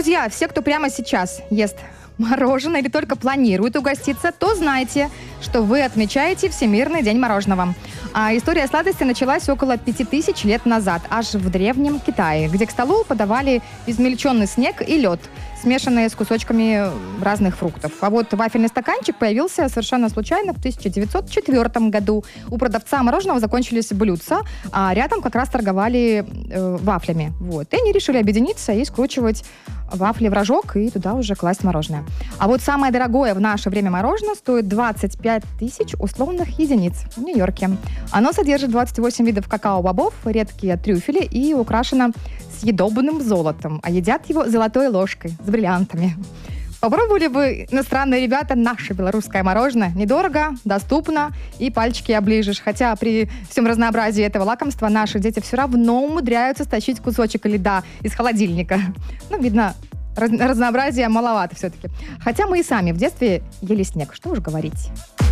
Друзья, все, кто прямо сейчас ест мороженое или только планирует угоститься, то знайте, что вы отмечаете Всемирный день мороженого. А история сладости началась около 5000 лет назад, аж в Древнем Китае, где к столу подавали измельченный снег и лед, смешанные с кусочками разных фруктов. А вот вафельный стаканчик появился совершенно случайно в 1904 году. У продавца мороженого закончились блюдца, а рядом как раз торговали вафлями. Вот. И они решили объединиться и скручивать вафли в рожок и туда уже класть мороженое. А вот самое дорогое в наше время мороженое стоит 25 тысяч условных единиц в Нью-Йорке. Оно содержит 28 видов какао-бобов, редкие трюфели и украшено съедобным золотом. А едят его золотой ложкой с бриллиантами. Попробовали бы иностранные ребята наше белорусское мороженое? Недорого, доступно и пальчики оближешь. Хотя при всем разнообразии этого лакомства наши дети все равно умудряются стащить кусочек льда из холодильника. Ну, видно, разнообразия маловато все-таки. Хотя мы и сами в детстве ели снег, что уж говорить.